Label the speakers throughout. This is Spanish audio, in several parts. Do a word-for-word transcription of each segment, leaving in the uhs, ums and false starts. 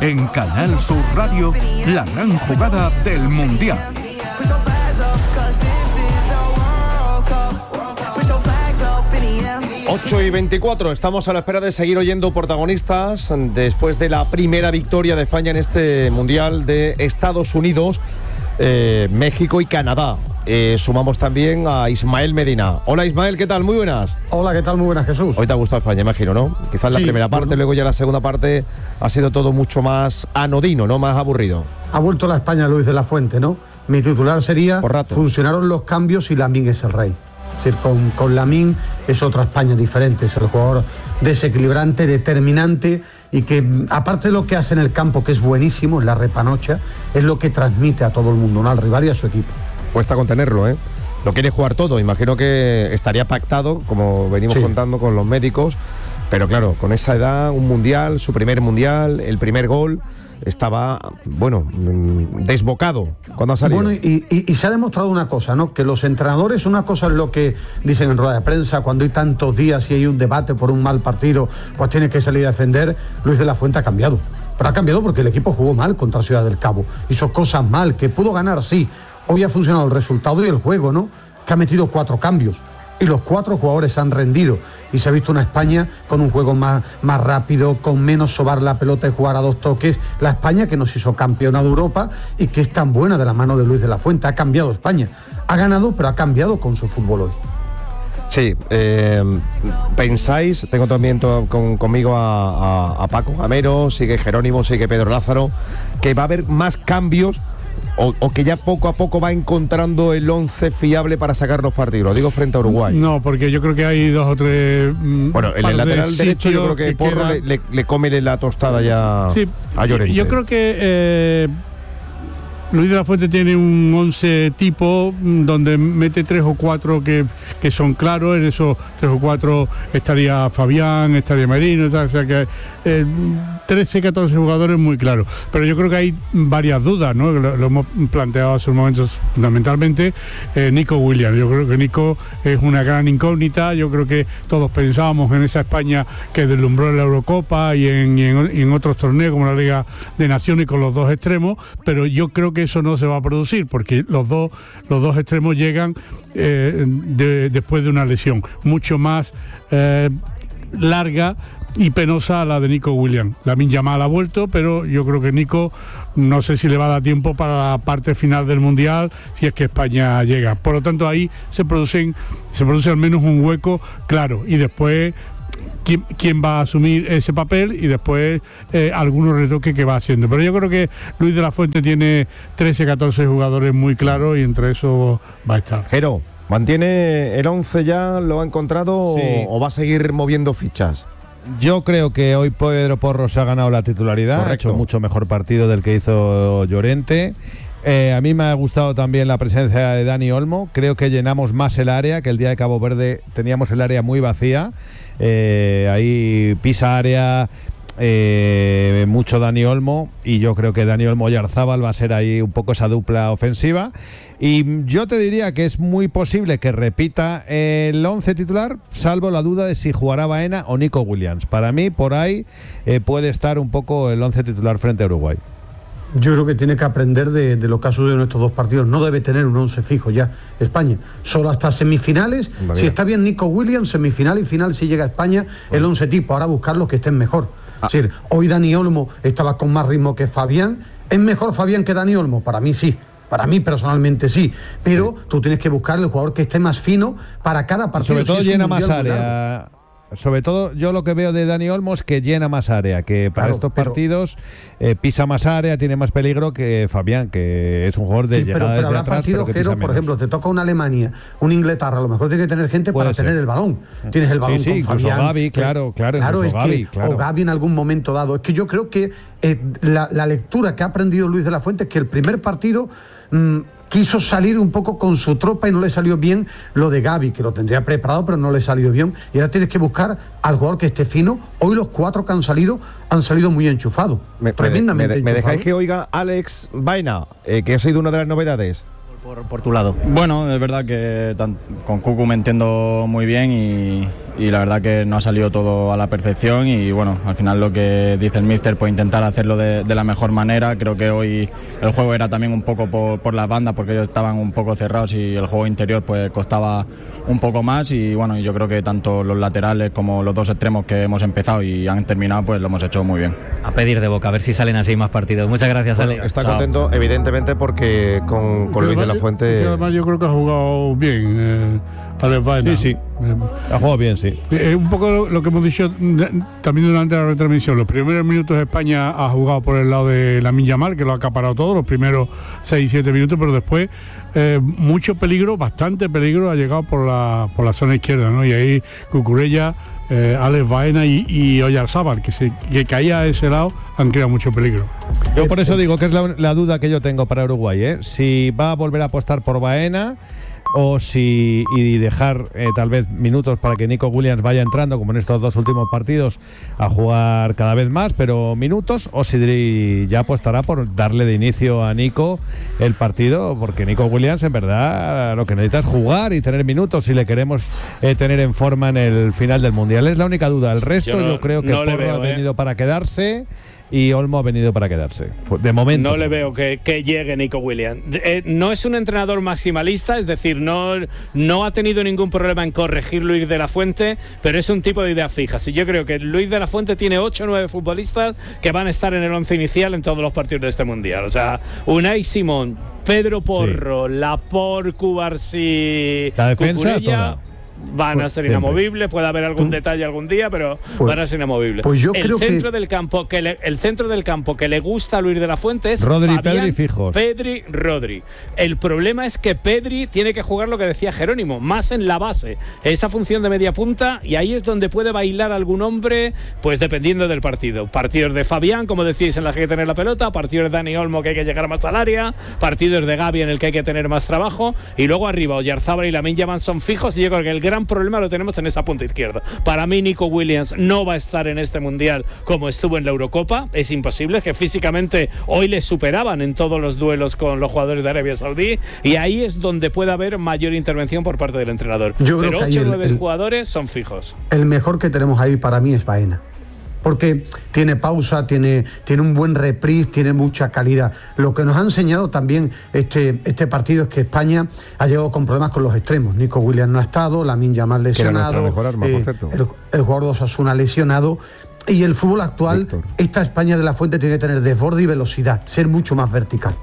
Speaker 1: En Canal Sur Radio, la gran jugada del Mundial.
Speaker 2: ocho y veinticuatro, estamos a la espera de seguir oyendo protagonistas después de la primera victoria de España en este Mundial de Estados Unidos, eh, México y Canadá. Eh, sumamos también a Ismael Medina. Hola Ismael, ¿qué tal? Muy buenas.
Speaker 3: Hola, ¿qué tal? Muy buenas, Jesús.
Speaker 2: Hoy te ha gustado España, imagino, ¿no? Quizás la
Speaker 3: sí,
Speaker 2: primera parte,
Speaker 3: bueno.
Speaker 2: luego ya la segunda parte ha sido todo mucho más anodino, ¿no? Más aburrido.
Speaker 3: Ha vuelto la España Luis de la Fuente, ¿no? Mi titular sería, funcionaron los cambios y Lamine es el rey. Es decir, con, con Lamine es otra España diferente, es el jugador desequilibrante, determinante y que, aparte de lo que hace en el campo, que es buenísimo, en la repanocha, es lo que transmite a todo el mundo, ¿no? Al rival y a su equipo.
Speaker 2: Cuesta contenerlo, ¿eh? Lo quiere jugar todo, imagino que estaría pactado, como venimos sí. contando con los médicos, pero claro, con esa edad, un mundial, su primer mundial, el primer gol, estaba, bueno, desbocado cuando ha salido.
Speaker 3: Bueno, y, y, y se ha demostrado una cosa, ¿no? Que los entrenadores, una cosa es lo que dicen en rueda de prensa, cuando hay tantos días y hay un debate por un mal partido, pues tiene que salir a defender. Luis de la Fuente ha cambiado, pero ha cambiado porque el equipo jugó mal contra Ciudad del Cabo, hizo cosas mal, que pudo ganar, sí. Hoy ha funcionado el resultado y el juego, ¿no? Que ha metido cuatro cambios y los cuatro jugadores han rendido y se ha visto una España con un juego más, más rápido, con menos sobar la pelota y jugar a dos toques. La España que nos hizo campeona de Europa y que es tan buena de la mano de Luis de la Fuente. Ha cambiado España. Ha ganado, pero ha cambiado con su fútbol hoy.
Speaker 2: Sí, eh, pensáis, tengo también to, con, conmigo a, a, a Paco Amero, sigue Jerónimo, sigue Pedro Lázaro, que va a haber más cambios. O, o que ya poco a poco va encontrando el once fiable para sacar los partidos, lo digo frente a Uruguay.
Speaker 4: No, porque yo creo que hay dos o tres. Mmm,
Speaker 2: bueno, en el lateral derecho yo creo que, que Porro le, le, le come la tostada ya
Speaker 4: sí,
Speaker 2: a Llorente.
Speaker 4: Yo creo que eh, Luis de la Fuente tiene un once tipo donde mete tres o cuatro que, que son claros. En esos tres o cuatro estaría Fabián, estaría Merino, o sea que eh, trece, catorce jugadores muy claros. Pero yo creo que hay varias dudas, ¿no? Lo, lo hemos planteado hace un momento fundamentalmente. Eh, Nico Williams, yo creo que Nico es una gran incógnita. Yo creo que todos pensábamos en esa España que deslumbró en la Eurocopa y en, y en, y en otros torneos como la Liga de Naciones con los dos extremos, pero yo creo que eso no se va a producir porque los dos los dos extremos llegan eh, de, después de una lesión mucho más eh, larga y penosa a la de Nico Williams. Lamine Yamal ha vuelto, pero yo creo que Nico no sé si le va a dar tiempo para la parte final del Mundial si es que España llega. Por lo tanto ahí se producen se produce al menos un hueco claro y después ¿Quién, quién va a asumir ese papel y después eh, algunos retoques que va haciendo. Pero yo creo que Luis de la Fuente tiene trece, catorce jugadores muy claros y entre eso va a estar.
Speaker 2: Jero, ¿mantiene el once ya? ¿Lo ha encontrado
Speaker 5: sí.
Speaker 2: o, o va a seguir moviendo fichas?
Speaker 5: Yo creo que hoy Pedro Porro se ha ganado la titularidad. Correcto. Ha hecho mucho mejor partido del que hizo Llorente. Eh, a mí me ha gustado también la presencia de Dani Olmo. Creo que llenamos más el área, que el día de Cabo Verde teníamos el área muy vacía. Eh, ahí pisa área, eh, mucho Dani Olmo, y yo creo que Dani Olmo y Arzábal va a ser ahí un poco esa dupla ofensiva. Y yo te diría que es muy posible que repita el once titular, salvo la duda de si jugará Baena o Nico Williams. Para mí, por ahí eh, puede estar un poco el once titular frente a Uruguay.
Speaker 3: Yo creo que tiene que aprender de, de lo que ha sucedido en estos dos partidos. No debe tener un once fijo ya España. Solo hasta semifinales. Vale. Si está bien Nico Williams, semifinal y final si llega a España, bueno. El once tipo. Ahora buscar los que estén mejor. Ah. Es decir, hoy Dani Olmo estaba con más ritmo que Fabián. ¿Es mejor Fabián que Dani Olmo? Para mí sí. Para mí personalmente sí. Pero sí. Tú tienes que buscar el jugador que esté más fino para cada partido.
Speaker 5: Sobre todo
Speaker 3: si
Speaker 5: llena más área. Sobre todo yo lo que veo de Dani Olmo es que llena más área, que para claro, estos pero, partidos eh, pisa más área, tiene más peligro que Fabián, que es un jugador de sí, llegada pero, pero desde atrás,
Speaker 3: partidos,
Speaker 5: pero que
Speaker 3: Jero, por ejemplo, te toca una Alemania, una Inglaterra, a lo mejor tiene que tener gente para ser. tener el balón. Tienes el balón
Speaker 5: sí, sí,
Speaker 3: con Fabián.
Speaker 5: Gavi, claro, claro,
Speaker 3: claro es
Speaker 5: Gavi,
Speaker 3: que,
Speaker 5: claro.
Speaker 3: O Gavi en algún momento dado. Es que yo creo que eh, la, la lectura que ha aprendido Luis de la Fuente es que el primer partido mmm, quiso salir un poco con su tropa y no le salió bien lo de Gavi, que lo tendría preparado, pero no le salió bien. Y ahora tienes que buscar al jugador que esté fino. Hoy los cuatro que han salido han salido muy enchufados.
Speaker 2: Me, tremendamente me, me, me dejáis que oiga Alex Baena, eh, que ha sido una de las novedades.
Speaker 6: Por, por tu lado. Bueno, es verdad que tan, con Cucu me entiendo muy bien y, y la verdad que no ha salido todo a la perfección y bueno, al final lo que dice el míster, pues intentar hacerlo de, de la mejor manera. Creo que hoy el juego era también un poco por, por las bandas porque ellos estaban un poco cerrados y el juego interior pues costaba un poco más y bueno, yo creo que tanto los laterales como los dos extremos que hemos empezado y han terminado pues lo hemos hecho muy bien.
Speaker 7: A pedir de boca, a ver si salen así más partidos. Muchas gracias,
Speaker 2: bueno,
Speaker 7: Ale.
Speaker 2: Está
Speaker 6: Chao.
Speaker 2: contento evidentemente porque con, con Luis de la Fuente...
Speaker 4: Que además yo creo que ha jugado bien eh, Alex Baena.
Speaker 5: Sí, sí, ha jugado bien, sí.
Speaker 4: Eh, un poco lo, lo que hemos dicho también durante la retransmisión. Los primeros minutos España ha jugado por el lado de Lamine Yamal, que lo ha acaparado todo, los primeros seis siete minutos, pero después eh, mucho peligro, bastante peligro ha llegado por la por la zona izquierda, ¿no? Y ahí Cucurella, eh, Alex Baena y, y Oyarzábal, que se que caía a ese lado, han creado mucho peligro.
Speaker 5: Yo por eso digo que es la, la duda que yo tengo para Uruguay, ¿eh? Si va a volver a apostar por Baena o si y dejar eh, tal vez minutos para que Nico Williams vaya entrando, como en estos dos últimos partidos, a jugar cada vez más, pero minutos, o si ya apostará por darle de inicio a Nico el partido, porque Nico Williams en verdad lo que necesita es jugar y tener minutos si le queremos eh, tener en forma en el final del Mundial. Es la única duda. El resto yo, no, yo creo que no Porro veo, ha venido eh. para quedarse y Olmo ha venido para quedarse. De momento.
Speaker 8: No le veo que, que llegue Nico Williams. Eh, no es un entrenador maximalista, es decir, no, no ha tenido ningún problema en corregir Luis de la Fuente, pero es un tipo de ideas fijas. Y yo creo que Luis de la Fuente tiene ocho o nueve futbolistas que van a estar en el once inicial en todos los partidos de este Mundial. O sea, Unai Simón, Pedro Porro, sí. Laporte, Cubarsí,
Speaker 5: la defensa
Speaker 8: Cucurella,
Speaker 5: toda.
Speaker 8: Van a ser inamovibles, puede haber algún detalle algún día, pero pues, van a ser inamovibles.
Speaker 3: Pues yo
Speaker 8: el
Speaker 3: creo
Speaker 8: centro
Speaker 3: que...
Speaker 8: del campo que le, el centro del campo que le gusta a Luis de la Fuente es
Speaker 5: Rodri,
Speaker 8: Fabián,
Speaker 5: Pedri fijos.
Speaker 8: Pedri, Rodri. El problema es que Pedri tiene que jugar lo que decía Jerónimo, más en la base, esa función de media punta, y ahí es donde puede bailar algún hombre, pues dependiendo del partido. Partidos de Fabián, como decís, en los que hay que tener la pelota, partidos de Dani Olmo, que hay que llegar más al área, partidos de Gavi en el que hay que tener más trabajo, y luego arriba Oyarzábal y Lamine Yamal son fijos, y yo creo que el gran problema lo tenemos en esa punta izquierda. Para mí Nico Williams no va a estar en este Mundial como estuvo en la Eurocopa, es imposible, que físicamente hoy le superaban en todos los duelos con los jugadores de Arabia Saudí, y ahí es donde puede haber mayor intervención por parte del entrenador.
Speaker 3: Yo creo
Speaker 8: Pero
Speaker 3: que
Speaker 8: ocho o
Speaker 3: nueve
Speaker 8: jugadores son fijos.
Speaker 3: El mejor que tenemos ahí para mí es Baena, porque tiene pausa, tiene, tiene un buen reprise, tiene mucha calidad. Lo que nos ha enseñado también este, este partido es que España ha llegado con problemas con los extremos. Nico Williams no ha estado, Lamine Yamal lesionado,
Speaker 2: mejor arma,
Speaker 3: eh,
Speaker 2: por
Speaker 3: el, el jugador de Osasuna lesionado. Y el fútbol actual, Víctor. Esta España de la Fuente tiene que tener desborde y velocidad, ser mucho más vertical.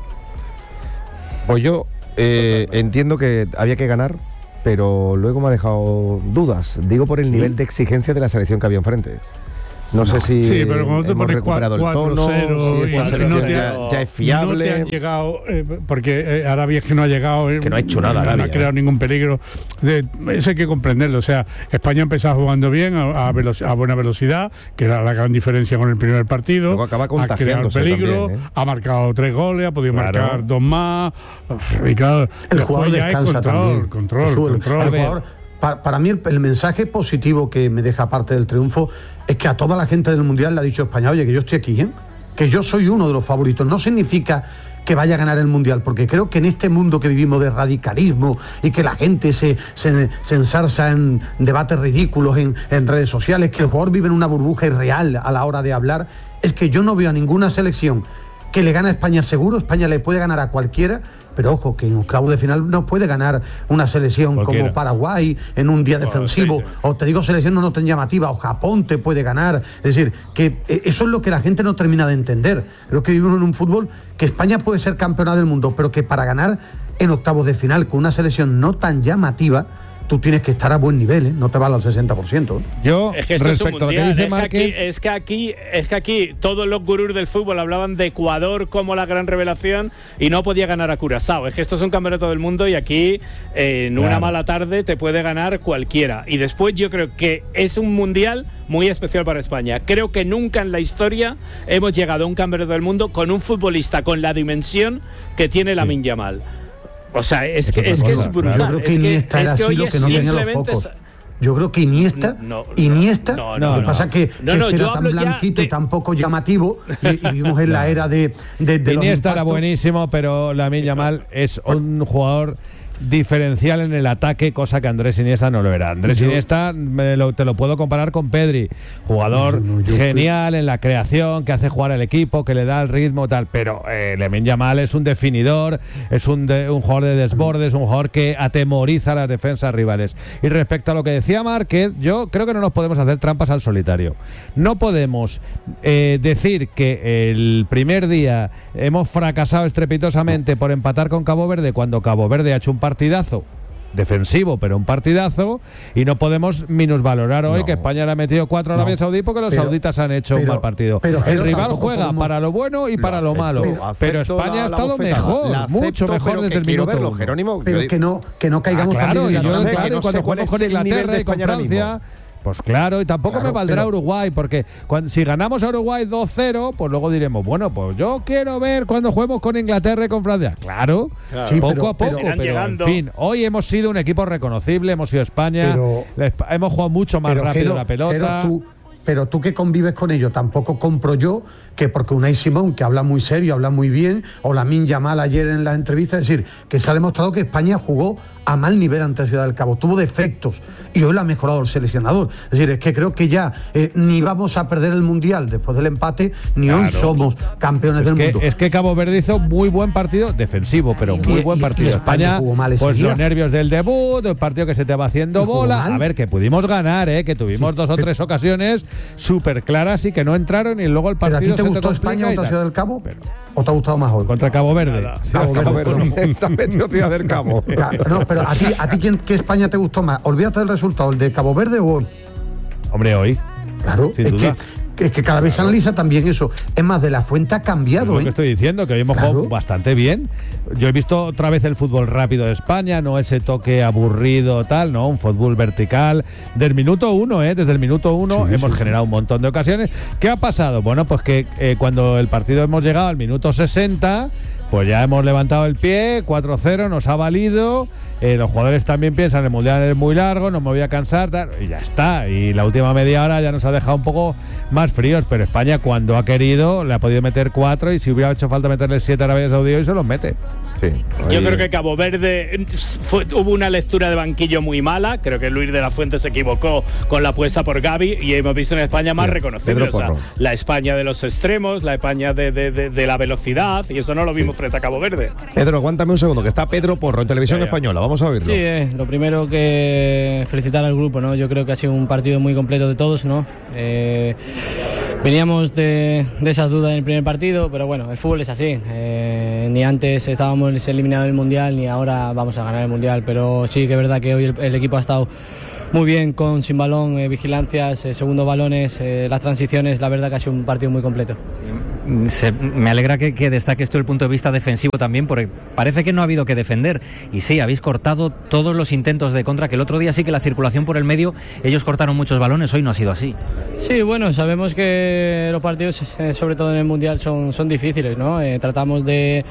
Speaker 2: Pues yo eh, entiendo que había que ganar, pero luego me ha dejado dudas. Digo por el nivel de exigencia de la selección que había enfrente. No, no sé si
Speaker 4: sí, pero cuando te
Speaker 2: hemos
Speaker 4: pones
Speaker 2: recuperado
Speaker 4: cuatro,
Speaker 2: el tono,
Speaker 4: cero,
Speaker 2: si esta selección
Speaker 4: no te
Speaker 2: ya,
Speaker 4: ha,
Speaker 2: ya es fiable.
Speaker 4: No te han llegado, eh, porque eh, Arabia es que no ha llegado, eh,
Speaker 2: que no ha hecho nada,
Speaker 4: no,
Speaker 2: Arabia,
Speaker 4: no ha creado
Speaker 2: eh.
Speaker 4: ningún peligro. De, eso hay que comprenderlo. O sea, España ha empezado jugando bien, a, a, veloc- a buena velocidad, que era la gran diferencia con el primer partido.
Speaker 2: Luego acaba
Speaker 4: ha creado peligro,
Speaker 2: también, ¿eh?
Speaker 4: ha marcado tres goles, ha podido claro. marcar dos más. Y claro,
Speaker 3: el jugador
Speaker 4: ya
Speaker 3: descansa
Speaker 4: control,
Speaker 3: también.
Speaker 4: control,
Speaker 3: Jesús,
Speaker 4: control.
Speaker 3: El jugador, para, para mí el, el mensaje positivo que me deja parte del triunfo es que a toda la gente del Mundial le ha dicho España, oye, que yo estoy aquí, ¿eh? Que yo soy uno de los favoritos. No significa que vaya a ganar el Mundial, porque creo que en este mundo que vivimos de radicalismo y que la gente se, se, se ensarza en debates ridículos en, en redes sociales, que el jugador vive en una burbuja irreal a la hora de hablar, es que yo no veo a ninguna selección que le gane a España seguro. España le puede ganar a cualquiera, pero ojo, que en un octavo de final no puede ganar una selección Cualquiera. como Paraguay en un día defensivo, oh, sí, sí. o te digo selección no, no tan llamativa, o Japón te puede ganar. Es decir, que eso es lo que la gente no termina de entender. Creo que vivimos en un fútbol que España puede ser campeona del mundo, pero que para ganar en octavos de final con una selección no tan llamativa, tú tienes que estar a buen nivel, ¿eh? No te vale al sesenta por ciento.
Speaker 5: Yo,
Speaker 8: es que esto
Speaker 5: respecto
Speaker 8: es un
Speaker 5: a lo que dice
Speaker 8: es
Speaker 5: Márquez...
Speaker 8: Que aquí, es, que aquí, es que aquí todos los gurús del fútbol hablaban de Ecuador como la gran revelación y no podía ganar a Curazao. Es que esto es un campeonato del mundo y aquí eh, en claro. una mala tarde te puede ganar cualquiera. Y después yo creo que es un mundial muy especial para España. Creo que nunca en la historia hemos llegado a un campeonato del mundo con un futbolista con la dimensión que tiene Lamine Yamal. O sea, es que es, que es brutal.
Speaker 3: Yo creo que
Speaker 8: es
Speaker 3: Iniesta
Speaker 8: que,
Speaker 3: era
Speaker 8: es que
Speaker 3: así lo que no tenía los focos. Yo creo que Iniesta,
Speaker 8: no, no,
Speaker 3: Iniesta,
Speaker 8: no,
Speaker 3: no, lo que
Speaker 8: no,
Speaker 3: pasa es que,
Speaker 8: no,
Speaker 3: que,
Speaker 8: no,
Speaker 3: que era tan blanquito de... y tan poco llamativo, y, y vivimos en la era de, de, de
Speaker 5: Iniesta era buenísimo, pero Lamine Yamal es un jugador diferencial en el ataque, cosa que Andrés Iniesta no lo era. Andrés yo, Iniesta me lo, te lo puedo comparar con Pedri, jugador no, no, genial en la creación, que hace jugar al equipo, que le da el ritmo tal, pero eh, Lamine Yamal es un definidor, es un, de, un jugador de desborde, es un jugador que atemoriza a las defensas rivales. Y respecto a lo que decía Márquez, yo creo que no nos podemos hacer trampas al solitario. No podemos eh, decir que el primer día hemos fracasado estrepitosamente por empatar con Cabo Verde cuando Cabo Verde ha hecho un partidazo defensivo, pero un partidazo, y no podemos minusvalorar hoy no. que España le ha metido cuatro a Arabia no. Saudí porque los pero, sauditas han hecho pero, un mal partido. Pero, pero, el rival juega podemos... para lo bueno y lo para acepto, lo malo, pero, pero España la, ha estado mejor, acepto, mucho mejor desde el minuto verlo,
Speaker 3: Jerónimo, pero que no, que no caigamos
Speaker 5: ah, claro,
Speaker 3: también
Speaker 5: y yo,
Speaker 3: no sé,
Speaker 5: claro,
Speaker 3: que no
Speaker 5: cuando
Speaker 3: sé
Speaker 5: jugamos con Inglaterra y con Francia. Pues claro, y tampoco claro, me valdrá pero... Uruguay, porque cuando, si ganamos a Uruguay dos cero, pues luego diremos, bueno, pues yo quiero ver cuando juguemos con Inglaterra y con Francia. Claro, claro. Sí, poco pero, a poco, pero, pero en fin, hoy hemos sido un equipo reconocible, hemos sido España, pero, hemos jugado mucho más rápido pero, la pelota.
Speaker 3: Pero tú, pero tú que convives con ellos, tampoco compro yo que porque Unai Simón, que habla muy serio, habla muy bien, o Lamine Yamal ayer en la entrevista, es decir, que se ha demostrado que España jugó a mal nivel ante Ciudad del Cabo, tuvo defectos y hoy lo ha mejorado el seleccionador. Es decir, es que creo que ya eh, ni vamos a perder el Mundial después del empate, ni claro. hoy somos campeones
Speaker 5: es
Speaker 3: del
Speaker 5: que,
Speaker 3: mundo.
Speaker 5: Es que Cabo Verde hizo muy buen partido, defensivo, pero muy y, buen partido. Y España, España pues día. los nervios del debut, el partido que se te va haciendo bola. A ver, que pudimos ganar, ¿eh? que tuvimos sí, dos o tres ocasiones súper claras y que no entraron y luego el partido
Speaker 3: ¿Pero a ti te
Speaker 5: se
Speaker 3: gustó
Speaker 5: te
Speaker 3: España contra Ciudad del Cabo? Pero, ¿o te ha gustado más hoy?
Speaker 5: Contra Cabo Verde.
Speaker 2: Sí, Cabo Verde, Verde Cabo Verde. Cabo.
Speaker 3: Claro, no, pero a ti, a ti ¿quién, ¿qué España te gustó más? Olvídate del resultado, ¿el de Cabo Verde o hoy?
Speaker 5: Hombre, hoy.
Speaker 3: Claro, sin es duda. Que, es que cada vez se analiza también eso. Es más, de la Fuente ha cambiado.
Speaker 5: Es lo
Speaker 3: ¿eh?
Speaker 5: que estoy diciendo, que hoy hemos claro. jugado bastante bien. Yo he visto otra vez el fútbol rápido de España, no ese toque aburrido tal, no, un fútbol vertical. Del minuto uno, ¿eh? Desde el minuto uno sí, hemos sí, generado sí. un montón de ocasiones. ¿Qué ha pasado? Bueno, pues que eh, cuando el partido hemos llegado al minuto sesenta, pues ya hemos levantado el pie, cuatro cero, nos ha valido. Eh, los jugadores también piensan, el Mundial es muy largo, no me voy a cansar, tal, y ya está. Y la última media hora ya nos ha dejado un poco más fríos, pero España cuando ha querido le ha podido meter cuatro y si hubiera hecho falta meterle siete a Arabia Saudí hoy se los mete.
Speaker 2: Sí.
Speaker 8: Yo creo que Cabo Verde fue, hubo una lectura de banquillo muy mala. Creo que Luis de la Fuente se equivocó con la apuesta por Gavi y hemos visto en España más sí, reconocible. O sea, la España de los extremos, la España de, de, de, de la velocidad, y eso no lo vimos sí. frente a Cabo Verde.
Speaker 2: Pedro, aguántame un segundo, que está Pedro Porro en Televisión ya, ya. Española. Vamos a oírlo.
Speaker 9: Sí, eh, lo primero que felicitar al grupo, ¿no? Yo creo que ha sido un partido muy completo de todos, ¿no? Eh, veníamos de, de esas dudas en el primer partido, pero bueno, el fútbol es así. Eh, ni antes estábamos eliminados del Mundial, ni ahora vamos a ganar el Mundial, pero sí que es verdad que hoy el, el equipo ha estado muy bien con sin balón, eh, vigilancias, eh, segundos balones, eh, las transiciones, la verdad que ha sido un partido muy completo.
Speaker 7: Se, me alegra que, que destaques tú el punto de vista defensivo también, porque parece que no ha habido que defender. Y sí, habéis cortado todos los intentos de contra, que el otro día sí que la circulación por el medio, ellos cortaron muchos balones, hoy no ha sido así.
Speaker 9: Sí, bueno, sabemos que los partidos, eh, sobre todo en el Mundial, son, son difíciles, ¿no? Eh, tratamos de...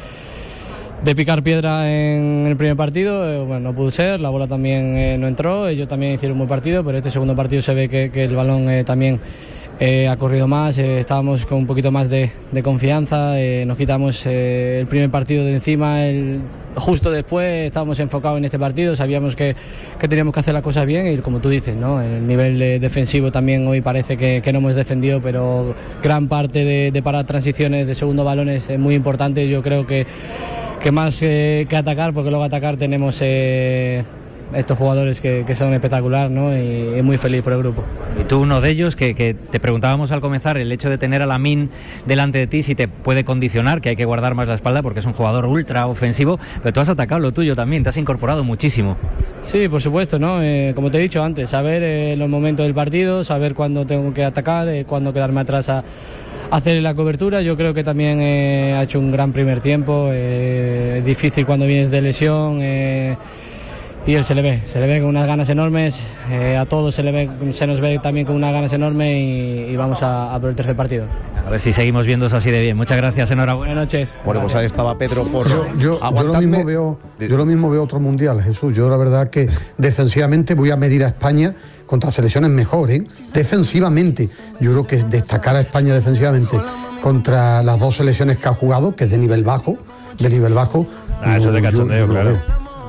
Speaker 9: de picar piedra en el primer partido, eh, bueno, no pudo ser, la bola también eh, no entró, ellos también hicieron un buen partido, pero este segundo partido se ve que, que el balón eh, también eh, ha corrido más, eh, estábamos con un poquito más de, de confianza, eh, nos quitamos eh, el primer partido de encima, el, justo después estábamos enfocados en este partido, sabíamos que, que teníamos que hacer las cosas bien y como tú dices, ¿no? El nivel de defensivo también hoy parece que, que no hemos defendido, pero gran parte de, de parar transiciones de segundo balones es muy importante, yo creo que que más eh, que atacar, porque luego atacar tenemos eh, estos jugadores que, que son espectacular, ¿no? Y, y muy feliz por el grupo.
Speaker 7: Y tú uno de ellos, que, que te preguntábamos al comenzar, el hecho de tener a Lamine delante de ti, si te puede condicionar, que hay que guardar más la espalda porque es un jugador ultra ofensivo, pero tú has atacado lo tuyo también, te has incorporado muchísimo.
Speaker 9: Sí, por supuesto, ¿no? Eh, como te he dicho antes, saber eh, los momentos del partido, saber cuándo tengo que atacar, eh, cuándo quedarme atrás a hacer la cobertura. Yo creo que también eh, ha hecho un gran primer tiempo, eh, difícil cuando vienes de lesión eh, y él se le ve, se le ve con unas ganas enormes, eh, a todos se le ve, se nos ve también con unas ganas enormes y, y vamos a, a por el tercer partido.
Speaker 7: A ver si seguimos viendo eso así de bien. Muchas gracias, enhorabuena.
Speaker 9: Buenas noches.
Speaker 2: Bueno, pues ahí estaba Pedro Porro.
Speaker 3: Yo, yo, yo, lo mismo veo, yo lo mismo veo otro mundial, Jesús. Yo la verdad que defensivamente voy a medir a España contra selecciones mejores, ¿eh? Defensivamente. Yo creo que destacar a España defensivamente contra las dos selecciones que ha jugado, que es de nivel bajo, de nivel bajo.
Speaker 5: Ah, eso de cachondeo, claro.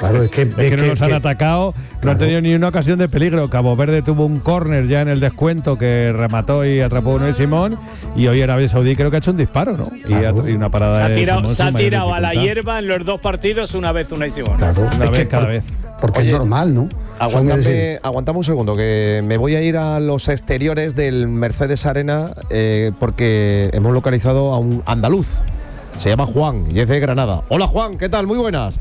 Speaker 3: Claro, es que,
Speaker 5: es que,
Speaker 3: es
Speaker 5: no
Speaker 3: que,
Speaker 5: nos han
Speaker 3: que,
Speaker 5: atacado,
Speaker 3: claro.
Speaker 5: no han tenido ni una ocasión de peligro. Cabo Verde tuvo un córner ya en el descuento que remató y atrapó uno de Simón, y hoy Arabia Saudí creo que ha hecho un disparo, ¿no? Y,
Speaker 3: Claro.
Speaker 5: ha, y una parada
Speaker 8: Se ha
Speaker 5: de
Speaker 8: tirado,
Speaker 5: Simón
Speaker 8: se ha
Speaker 5: sin mayor
Speaker 8: tirado a la
Speaker 5: dificultad.
Speaker 8: hierba en los dos partidos una vez una y Simón.
Speaker 3: Claro,
Speaker 5: Una
Speaker 3: es
Speaker 5: vez
Speaker 3: que
Speaker 5: cada
Speaker 3: por-
Speaker 5: vez.
Speaker 3: Porque
Speaker 2: Oye,
Speaker 3: es normal, ¿no? Son, es
Speaker 2: Aguántame,
Speaker 3: decir,
Speaker 2: aguantame un segundo, que me voy a ir a los exteriores del Mercedes Arena eh, porque hemos localizado a un andaluz. Se llama Juan y es de Granada. Hola Juan, ¿qué tal? Muy buenas.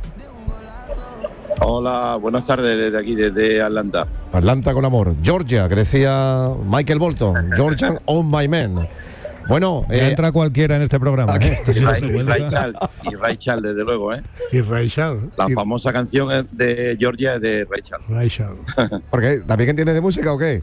Speaker 10: Hola, buenas tardes desde aquí, desde Atlanta.
Speaker 2: Atlanta con amor. Georgia, que decía Michael Bolton. Georgian on my man. Bueno,
Speaker 5: Ya
Speaker 2: eh,
Speaker 5: entra cualquiera en este programa. ¿eh? Esto
Speaker 10: Y
Speaker 5: sí es
Speaker 10: Ray, y
Speaker 5: vergüenza.
Speaker 10: Ray Charles, y Ray Charles, desde luego, ¿eh?
Speaker 4: Y Rachel.
Speaker 10: La
Speaker 4: y
Speaker 10: famosa canción es de Georgia es de Ray Charles.
Speaker 4: Rachel.
Speaker 2: ¿por qué? ¿También que entiendes de música o qué?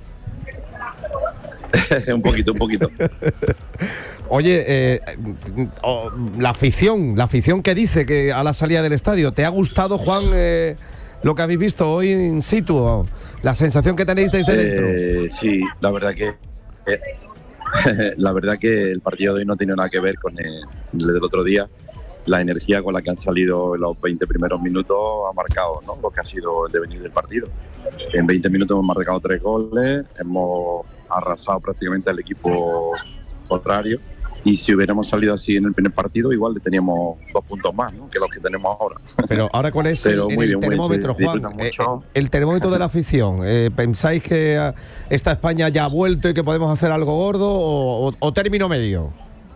Speaker 10: un poquito, un poquito.
Speaker 2: Oye, eh, oh, la afición, la afición que dice que a la salida del estadio, ¿te ha gustado, Juan, eh, lo que habéis visto hoy in situ? ¿O la sensación que tenéis desde dentro?
Speaker 10: Eh, sí, la verdad que eh, la verdad que el partido de hoy no tiene nada que ver con el, el del otro día. La energía con la que han salido en los veinte primeros minutos ha marcado, ¿no?, lo que ha sido el devenir del partido. En veinte minutos hemos marcado tres goles, hemos arrasado prácticamente al equipo contrario, y si hubiéramos salido así en el primer partido igual le teníamos dos puntos más, ¿no?, que los que tenemos ahora.
Speaker 2: Pero ahora, ¿cuál es el,
Speaker 10: Pero
Speaker 2: en
Speaker 10: muy
Speaker 2: el
Speaker 10: bien, muy bien,
Speaker 2: termómetro,
Speaker 10: se
Speaker 2: Juan?
Speaker 10: disfruta
Speaker 2: Eh,
Speaker 10: mucho.
Speaker 2: eh, el termómetro de la afición. Eh, ¿Pensáis que eh, esta España ya ha vuelto y que podemos hacer algo gordo o, o- o término medio?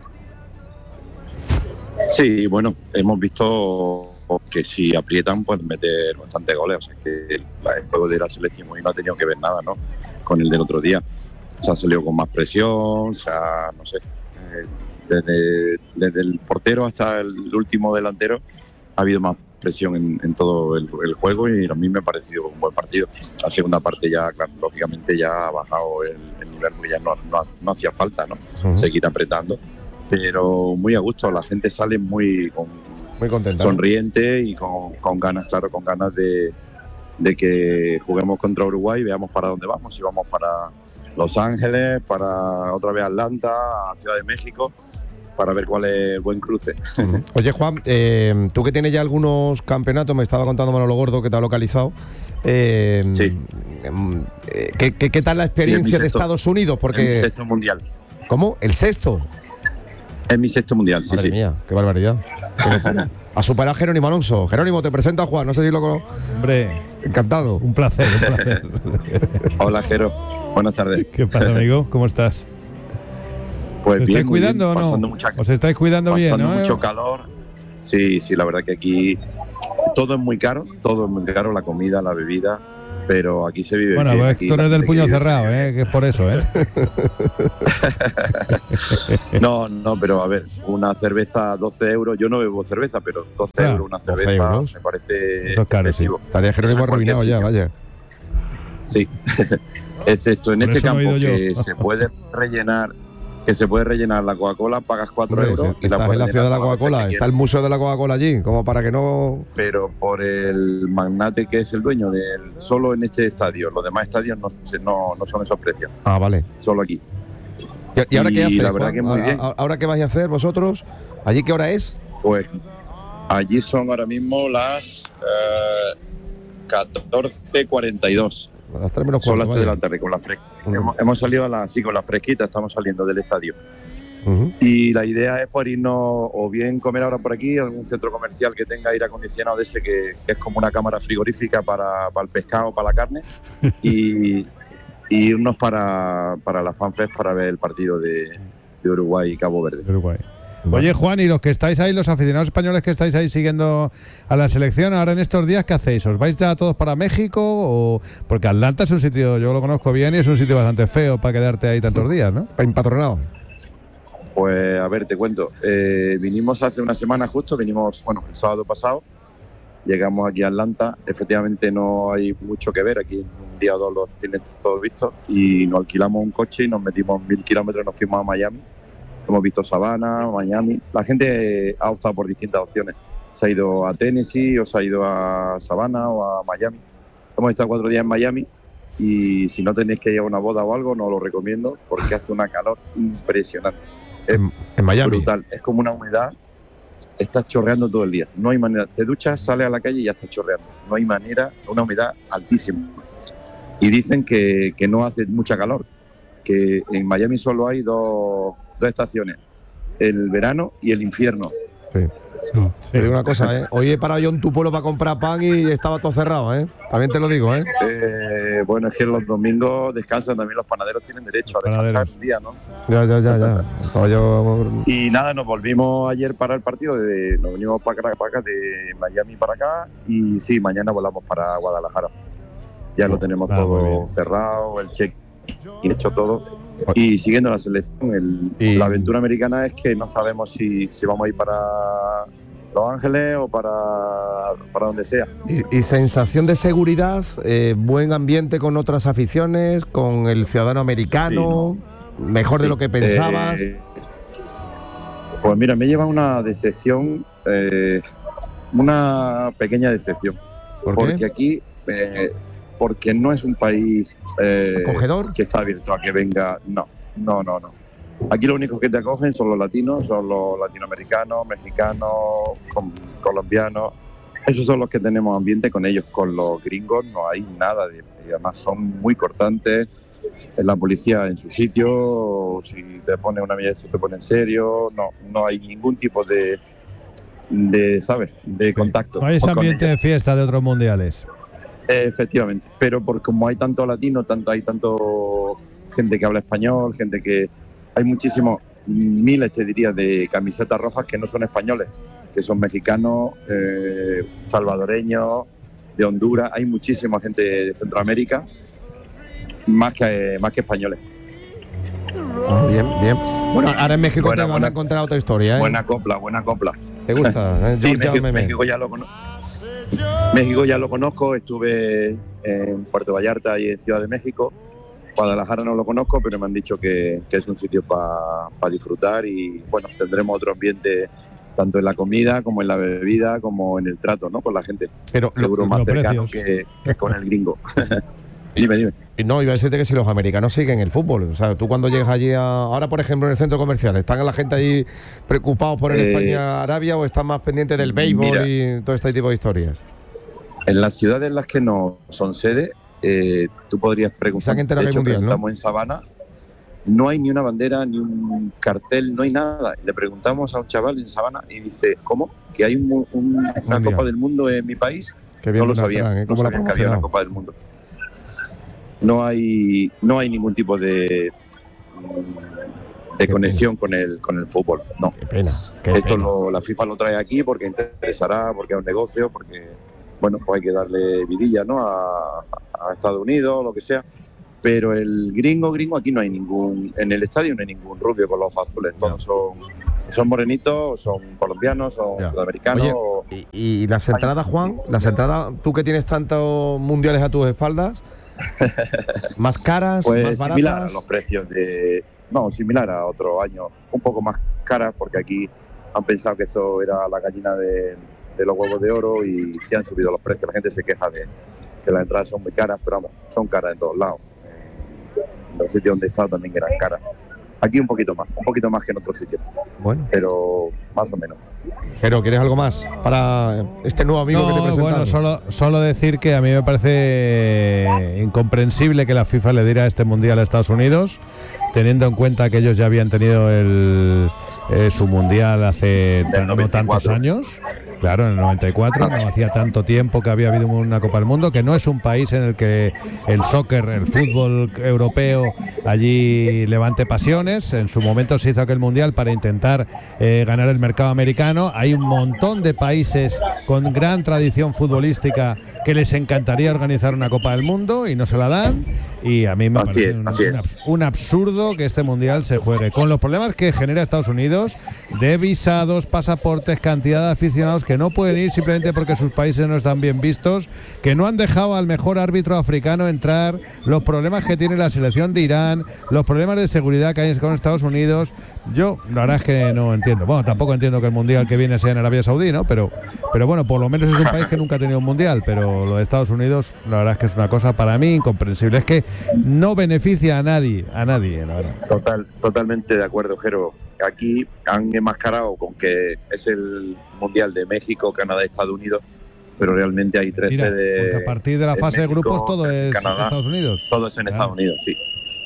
Speaker 10: Sí, bueno, hemos visto que si aprietan pueden meter bastante goles, o sea que el, el juego de la selección hoy no ha tenido que ver nada, ¿no?, con el del otro día. Se ha salido con más presión, o sea, no sé, eh, desde, desde el portero hasta el último delantero ha habido más presión en, en todo el, el juego, y a mí me ha parecido un buen partido. La segunda parte ya, claro, lógicamente ya ha bajado el, el nivel, porque ya no, no, no hacía falta, ¿no?,
Speaker 2: Uh-huh.
Speaker 10: seguir apretando, pero muy a gusto, la gente sale muy con,
Speaker 2: Muy contenta, ¿no?
Speaker 10: sonriente y con, con ganas, claro, con ganas de, de que juguemos contra Uruguay y veamos para dónde vamos, si vamos para Los Ángeles, para otra vez Atlanta, a Ciudad de México, para ver cuál es el buen cruce.
Speaker 2: Ujú. Oye, Juan, eh, tú que tienes ya algunos campeonatos, me estaba contando Manolo Gordo que te ha localizado. Eh,
Speaker 10: Sí.
Speaker 2: em, eh, ¿qué, qué, qué tal la experiencia de
Speaker 10: sexto-
Speaker 2: Estados Unidos?
Speaker 10: Es mi
Speaker 2: Porque,
Speaker 10: sexto mundial.
Speaker 2: ¿cómo? ¿El sexto?
Speaker 10: Es mi sexto mundial, sí,
Speaker 2: Madre
Speaker 10: sí.
Speaker 2: mía, qué barbaridad. Qué locura. A superar a Jerónimo Alonso. Jerónimo, te presento a Juan, no sé si lo conozco.
Speaker 5: Hombre,
Speaker 2: Encantado.
Speaker 5: un placer, un placer.
Speaker 10: Hola, Jero. Buenas tardes.
Speaker 5: ¿Qué pasa, amigo? ¿Cómo estás?
Speaker 10: Pues
Speaker 5: ¿Os
Speaker 10: bien,
Speaker 5: estáis
Speaker 10: muy bien,
Speaker 5: cuidando o
Speaker 10: pasando
Speaker 5: no?
Speaker 10: mucha-
Speaker 5: ¿Os estáis cuidando bien,
Speaker 10: pasando
Speaker 5: no?
Speaker 10: mucho calor. Sí, sí, la verdad que aquí todo es muy caro, todo es muy caro, la comida, la bebida, pero aquí se vive
Speaker 5: Bueno,
Speaker 10: bien.
Speaker 5: pues
Speaker 10: aquí
Speaker 5: tú
Speaker 10: la
Speaker 5: eres del
Speaker 10: gente
Speaker 5: puño
Speaker 10: que vive-
Speaker 5: cerrado, ¿eh? Que es por eso, ¿eh?
Speaker 10: No, no, pero a ver, una cerveza doce euros, yo no bebo cerveza, pero doce
Speaker 5: Claro,
Speaker 10: euros una
Speaker 2: doce
Speaker 10: cerveza
Speaker 2: euros.
Speaker 10: me parece
Speaker 5: Eso es caro,
Speaker 10: excesivo.
Speaker 2: Estaría Jerónimo
Speaker 10: Eso en cualquier
Speaker 2: arruinado ya,
Speaker 10: sitio.
Speaker 2: vaya.
Speaker 10: Sí, excepto en
Speaker 5: Por
Speaker 10: este
Speaker 5: eso no he
Speaker 10: campo
Speaker 5: ido yo.
Speaker 10: que se puede rellenar, que se puede rellenar la Coca-Cola, pagas cuatro
Speaker 2: Hombre,
Speaker 10: euros
Speaker 2: si
Speaker 10: y la
Speaker 2: estás
Speaker 10: puedes
Speaker 2: en la ciudad de la
Speaker 10: rellenar todas las veces
Speaker 2: Coca-Cola,
Speaker 10: que
Speaker 2: está el
Speaker 10: quieras.
Speaker 2: museo de la Coca-Cola allí, como para que no...
Speaker 10: Pero por el magnate que es el dueño del solo en este estadio, los demás estadios no, se- no, no son esos precios,
Speaker 2: Ah, vale.
Speaker 10: solo aquí.
Speaker 2: ¿Y, y ahora
Speaker 10: Y
Speaker 2: qué hacéis,
Speaker 10: la verdad
Speaker 2: Juan?
Speaker 10: que muy
Speaker 2: ¿A-
Speaker 10: bien.
Speaker 2: a- ¿Ahora qué vais a hacer vosotros? ¿Allí qué hora es?
Speaker 10: Pues allí son ahora mismo las eh, catorce cuarenta y dos.
Speaker 2: A las tres menos
Speaker 10: Son las
Speaker 2: cuarto,
Speaker 10: tres de
Speaker 2: vaya.
Speaker 10: la tarde con la fresca.
Speaker 2: Ujú.
Speaker 10: hemos, hemos salido a la, sí, con la fresquita, estamos saliendo del estadio.
Speaker 2: Ujú.
Speaker 10: Y la idea es por irnos o bien comer ahora por aquí, algún centro comercial que tenga aire acondicionado de ese que, que es como una cámara frigorífica para, para el pescado, para la carne, y, y irnos para, para la FanFest para ver el partido de, de Uruguay y Cabo Verde.
Speaker 5: Uruguay. Oye, Juan, y los que estáis ahí, los aficionados españoles que estáis ahí siguiendo a la selección, ahora en estos días, ¿qué hacéis? ¿Os vais ya todos para México? O porque Atlanta es un sitio, yo lo conozco bien, y es un sitio bastante feo para quedarte ahí tantos días, ¿no?
Speaker 2: Empatronado.
Speaker 10: Pues a ver, te cuento. Eh, vinimos hace una semana justo, vinimos, bueno, el sábado pasado, llegamos aquí a Atlanta. Efectivamente no hay mucho que ver, aquí en un día o dos lo tienes todo visto, y nos alquilamos un coche y nos metimos mil kilómetros, nos fuimos a Miami. Hemos visto Savannah, Miami. La gente ha optado por distintas opciones. Se ha ido a Tennessee, o se ha ido a Savannah o a Miami. Hemos estado cuatro días en Miami, y si no tenéis que ir a una boda o algo, no lo recomiendo porque hace una calor impresionante. Es
Speaker 2: En, en Miami.
Speaker 10: brutal, es como una humedad, está chorreando todo el día. No hay manera. Te duchas, sales a la calle y ya está chorreando. No hay manera, una humedad altísima. Y dicen que, que no hace mucha calor, que en Miami solo hay dos, dos estaciones, el verano y el invierno.
Speaker 2: Sí. No, sí. Te digo una cosa, ¿eh? Hoy he parado yo en tu pueblo para comprar pan y estaba todo cerrado, ¿eh? También te lo digo, ¿eh?
Speaker 10: eh bueno, es que los domingos descansan, también los panaderos tienen derecho a descansar un día, ¿no?
Speaker 2: Ya, ya, ya, ya. Yo...
Speaker 10: Y nada, nos volvimos ayer para el partido, de, nos venimos para acá, para acá, de Miami para acá, y sí, mañana volamos para Guadalajara. Ya lo tenemos ah, todo cerrado, el check y hecho todo. Y siguiendo la selección, el, y... la aventura americana es que no sabemos si, si vamos a ir para Los Ángeles o para, para donde sea.
Speaker 2: Y, y sensación de seguridad, eh, buen ambiente con otras aficiones, con el ciudadano americano, sí, no. mejor sí. de lo que pensabas.
Speaker 10: Eh, pues mira, me lleva una decepción, eh, una pequeña decepción.
Speaker 2: ¿Por
Speaker 10: porque
Speaker 2: qué?
Speaker 10: aquí, eh, porque no es un país eh,
Speaker 2: acogedor,
Speaker 10: que está abierto a que venga. No, no, no, no. Aquí lo único que te acogen son los latinos, son los latinoamericanos, mexicanos, colombianos. Esos son los que tenemos ambiente con ellos. Con los gringos no hay nada de, y además son muy cortantes. La policía en su sitio, si te pone una medida se te pone en serio. No, no hay ningún tipo de, de ¿sabes? De contacto.
Speaker 5: No hay ese ambiente de fiesta de otros mundiales.
Speaker 10: Eh, efectivamente, pero por como hay tanto latino, tanto hay tanto gente que habla español, gente que hay muchísimos, miles te diría, de camisetas rojas que no son españoles, que son mexicanos, eh, salvadoreños, de Honduras. Hay muchísima gente de Centroamérica, más que más que españoles.
Speaker 2: Oh, bien, bien. Bueno, ahora en México buena, te van buena, a encontrar otra historia, ¿eh?
Speaker 10: Buena copla, buena copla.
Speaker 2: ¿Te gusta? ¿Eh?
Speaker 10: Sí, México, México ya lo conozco. México ya lo conozco, estuve en Puerto Vallarta y en Ciudad de México. Guadalajara no lo conozco, pero me han dicho que, que es un sitio para pa disfrutar y bueno, tendremos otro ambiente tanto en la comida como en la bebida como en el trato, ¿no? Con la gente.
Speaker 2: Pero
Speaker 10: seguro
Speaker 2: lo,
Speaker 10: más
Speaker 2: lo
Speaker 10: cercano que, que con el gringo. Dime, dime.
Speaker 2: No, iba a decirte que si los americanos siguen el fútbol. O sea, tú cuando llegas allí a... Ahora, por ejemplo, en el centro comercial, ¿están la gente allí preocupados por el
Speaker 10: Eh,
Speaker 2: España-Arabia o están más pendientes del béisbol
Speaker 10: mira,
Speaker 2: y todo este tipo de historias?
Speaker 10: En las ciudades en las que no son sede, eh, tú podrías preguntar.
Speaker 2: Se han enterado
Speaker 10: de hecho,
Speaker 2: del mundial, ¿no?
Speaker 10: Estamos en Sabana, no hay ni una bandera, ni un cartel, no hay nada. Le preguntamos a un chaval en Sabana y dice, ¿cómo? ¿Que hay un, un, una
Speaker 2: Mundial.
Speaker 10: Copa del Mundo en mi país?
Speaker 2: Qué bien
Speaker 10: No lo
Speaker 2: nos
Speaker 10: sabían,
Speaker 2: traen, ¿eh?
Speaker 10: no
Speaker 2: ¿Cómo la
Speaker 10: sabían que había una
Speaker 2: promocionado?
Speaker 10: Copa del Mundo. No hay, no hay ningún tipo de, de
Speaker 2: Qué
Speaker 10: conexión con el, con el fútbol, no.
Speaker 2: Qué pena. Qué
Speaker 10: Esto
Speaker 2: pena.
Speaker 10: lo, la FIFA lo trae aquí porque interesará, porque es un negocio, porque bueno, pues hay que darle vidilla, ¿no? A, a Estados Unidos, lo que sea. Pero el gringo, gringo, aquí no hay ningún, en el estadio no hay ningún rubio con los ojos azules, todos son, son morenitos, son colombianos, son
Speaker 2: Ya.
Speaker 10: sudamericanos.
Speaker 2: Oye,
Speaker 10: o-
Speaker 2: y, y las entradas, Juan, las entradas, tú que tienes tantos mundiales a tus espaldas, más caras,
Speaker 10: Pues
Speaker 2: más
Speaker 10: similar a
Speaker 2: baratas.
Speaker 10: los precios de... No, similar a otro año, un poco más caras porque aquí han pensado que esto era la gallina de, de los huevos de oro y se han subido los precios. La gente se queja de que las entradas son muy caras, pero vamos, son caras en todos lados. En los sitios donde he estado también eran caras. Aquí un poquito más, un poquito más que en otros sitios,
Speaker 2: Bueno,
Speaker 10: pero más o menos.
Speaker 2: pero ¿quieres algo más para este nuevo amigo que te
Speaker 5: No,
Speaker 2: presentan?
Speaker 5: bueno, solo, solo decir que a mí me parece incomprensible que la FIFA le diera este mundial a Estados Unidos, teniendo en cuenta que ellos ya habían tenido el, eh, su mundial hace
Speaker 10: Del
Speaker 5: no
Speaker 10: noventa y
Speaker 5: tantos
Speaker 10: cuatro.
Speaker 5: años. Claro, en el noventa y cuatro, no hacía tanto tiempo que había habido una Copa del Mundo, que no es un país en el que el soccer, el fútbol europeo, allí levante pasiones. En su momento se hizo aquel mundial para intentar eh, ganar el mercado americano. Hay un montón de países con gran tradición futbolística que les encantaría organizar una Copa del Mundo y no se la dan. Y a mí me
Speaker 10: Así
Speaker 5: parece
Speaker 10: es,
Speaker 5: un,
Speaker 10: así
Speaker 5: un
Speaker 10: es.
Speaker 5: abs- un absurdo que este mundial se juegue con los problemas que genera Estados Unidos de visados, pasaportes, cantidad de aficionados que no pueden ir simplemente porque sus países no están bien vistos, que no han dejado al mejor árbitro africano entrar, los problemas que tiene la selección de Irán, los problemas de seguridad que hay con Estados Unidos. Yo la verdad es que no entiendo. Bueno, tampoco entiendo que el mundial que viene sea en Arabia Saudí, ¿no? Pero, pero bueno, por lo menos es un país que nunca ha tenido un mundial. Pero lo de Estados Unidos, la verdad es que es una cosa para mí incomprensible. Es que no beneficia a nadie, a nadie, la verdad.
Speaker 10: Total, totalmente de acuerdo, Jero. aquí han enmascarado con que es el Mundial de México, Canadá y Estados Unidos, pero realmente hay tres
Speaker 5: Mira,
Speaker 10: sedes.
Speaker 5: porque a partir de la fase
Speaker 10: México,
Speaker 5: de grupos todo es
Speaker 10: Canadá,
Speaker 5: Estados Unidos.
Speaker 10: Todo es en
Speaker 5: Claro.
Speaker 10: Estados Unidos, sí.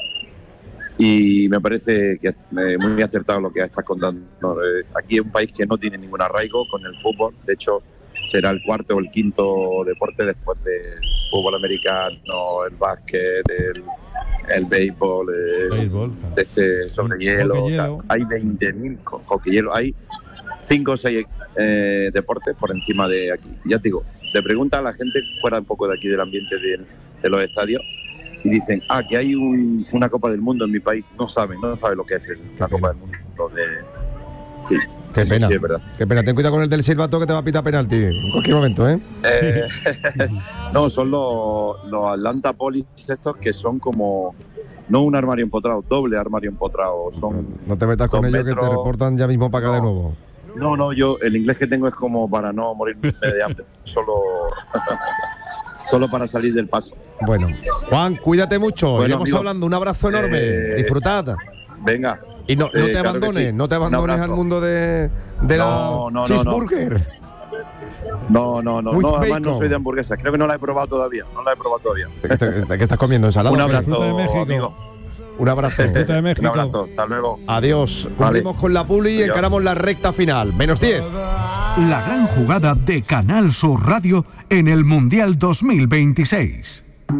Speaker 10: Y me parece que eh, muy acertado lo que estás contando. Eh, aquí es un país que no tiene ningún arraigo con el fútbol. De hecho, será el cuarto o el quinto deporte después del fútbol americano, el básquet, el, el béisbol, el,
Speaker 5: Béisbol, claro.
Speaker 10: este sobre hielo.
Speaker 5: Hockey
Speaker 10: O sea,
Speaker 5: hielo.
Speaker 10: hay veinte mil con hockey hielo. Hay cinco o seis eh, deportes por encima de aquí. Ya te digo, le pregunta a la gente fuera un poco de aquí del ambiente de, de los estadios y dicen, ah, que hay un, una Copa del Mundo en mi país. No saben, no saben lo que es el, la Copa del Mundo. De, sí,
Speaker 2: Qué
Speaker 10: eso
Speaker 2: pena.
Speaker 10: sí es verdad.
Speaker 2: Qué pena. Ten cuidado con el del silbato que te va a pitar penalti en cualquier momento, ¿eh?
Speaker 10: Eh, no, son los, los Atlanta Police estos que son como, no un armario empotrado, doble armario empotrado. Son
Speaker 2: No te metas con
Speaker 10: dos
Speaker 2: ellos que te
Speaker 10: metros.
Speaker 2: reportan ya mismo para acá de nuevo.
Speaker 10: No, no, yo el inglés que tengo es como para no morirme de hambre, solo, solo para salir del paso.
Speaker 2: Bueno, Juan, cuídate mucho.
Speaker 10: Bueno,
Speaker 2: Iremos
Speaker 10: amigo,
Speaker 2: hablando. Un abrazo enorme.
Speaker 10: eh,
Speaker 2: Disfrutad.
Speaker 10: Venga.
Speaker 2: Y no, no
Speaker 10: eh,
Speaker 2: te
Speaker 10: claro
Speaker 2: abandones,
Speaker 10: que sí.
Speaker 2: no te
Speaker 10: Un
Speaker 2: abandones
Speaker 10: abrazo.
Speaker 2: al mundo de, de
Speaker 10: No,
Speaker 2: la
Speaker 10: no, no,
Speaker 2: cheeseburger.
Speaker 10: No, no, no,
Speaker 2: With
Speaker 10: no, además
Speaker 2: bacon.
Speaker 10: no soy de hamburguesas, creo que no la he probado todavía, no la he probado todavía.
Speaker 2: ¿Qué, qué- qué estás comiendo? ¿Ensalada?
Speaker 10: Un
Speaker 2: o qué?
Speaker 10: abrazo,
Speaker 5: de México.
Speaker 10: amigo.
Speaker 2: Un abrazo.
Speaker 5: Fruta de México.
Speaker 10: Un abrazo, hasta luego.
Speaker 2: Adiós.
Speaker 10: Vale.
Speaker 2: Cumplimos con la publi y
Speaker 10: Adiós.
Speaker 2: encaramos la recta final. Menos diez.
Speaker 1: La gran jugada de Canal Sur Radio en el Mundial dos mil veintiséis.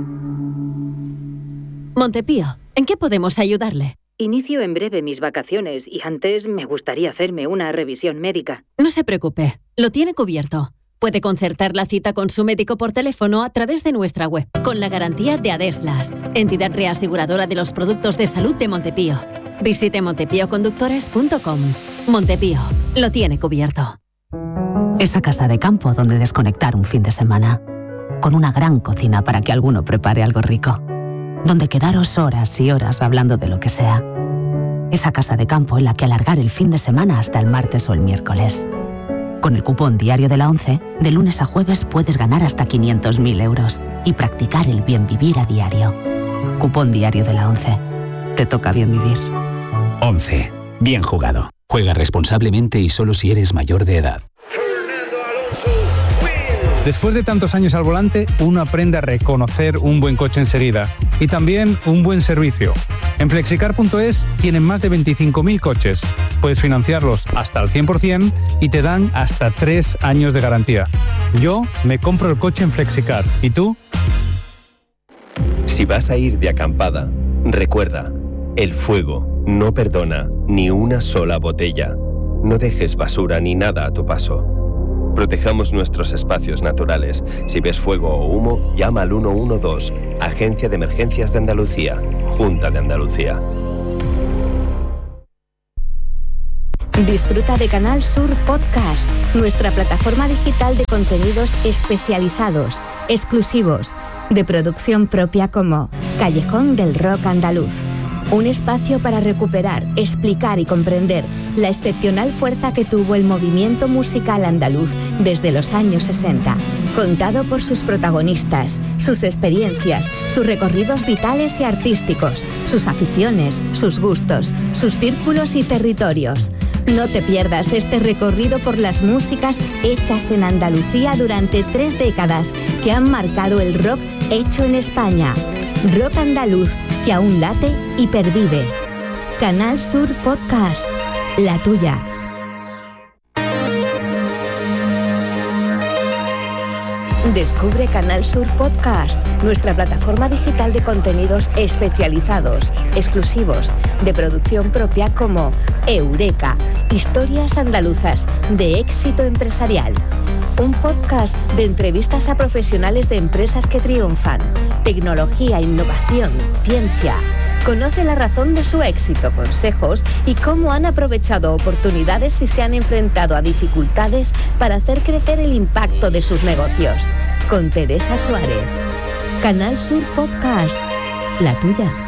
Speaker 11: Montepío, ¿en qué podemos ayudarle?
Speaker 12: Inicio en breve mis vacaciones y antes me gustaría hacerme una revisión médica.
Speaker 11: No se preocupe, lo tiene cubierto. Puede concertar la cita con su médico por teléfono a través de nuestra web, con la garantía de Adeslas, entidad reaseguradora de los productos de salud de Montepío. Visite montepío conductores punto com. Montepío, lo tiene cubierto.
Speaker 13: Esa casa de campo donde desconectar un fin de semana. Con una gran cocina para que alguno prepare algo rico. Donde quedaros horas y horas hablando de lo que sea. Esa casa de campo en la que alargar el fin de semana hasta el martes o el miércoles. Con el cupón diario de la ONCE, de lunes a jueves puedes ganar hasta quinientos mil euros y practicar el bien vivir a diario. Cupón diario de la ONCE. Te toca bien vivir.
Speaker 14: once. Bien jugado. Juega responsablemente y solo si eres mayor de edad.
Speaker 15: Después de tantos años al volante, uno aprende a reconocer un buen coche enseguida y también un buen servicio. En flexicar punto es tienen más de veinticinco mil coches. Puedes financiarlos hasta el cien por ciento y te dan hasta tres años de garantía. Yo me compro el coche en Flexicar. ¿Y tú?
Speaker 16: Si vas a ir de acampada, recuerda, el fuego no perdona ni una sola botella. No dejes basura ni nada a tu paso. Protejamos nuestros espacios naturales. Si ves fuego o humo, llama al uno uno dos, Agencia de Emergencias de Andalucía, Junta de Andalucía.
Speaker 17: Disfruta de Canal Sur Podcast, nuestra plataforma digital de contenidos especializados, exclusivos, de producción propia como Callejón del Rock Andaluz. Un espacio para recuperar, explicar y comprender la excepcional fuerza que tuvo el movimiento musical andaluz desde los años sesenta. Contado por sus protagonistas, sus experiencias, sus recorridos vitales y artísticos, sus aficiones, sus gustos, sus círculos y territorios. No te pierdas este recorrido por las músicas hechas en Andalucía durante tres décadas que han marcado el rock hecho en España. Rock andaluz que aún late y pervive. Canal Sur Podcast, la tuya. Descubre Canal Sur Podcast, nuestra plataforma digital de contenidos especializados, exclusivos, de producción propia como Eureka, historias andaluzas de éxito empresarial. Un podcast de entrevistas a profesionales de empresas que triunfan, tecnología, innovación, ciencia. Conoce la razón de su éxito, consejos y cómo han aprovechado oportunidades y se han enfrentado a dificultades para hacer crecer el impacto de sus negocios. Con Teresa Suárez. Canal Sur Podcast, la tuya.